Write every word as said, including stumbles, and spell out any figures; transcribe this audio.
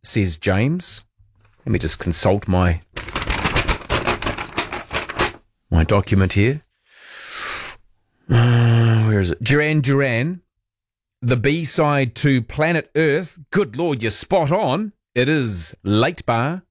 says James. Let me just consult my my document here. Uh, where is it? Duran Duran, the B-side to Planet Earth. Good Lord, you're spot on. It is Late Bar.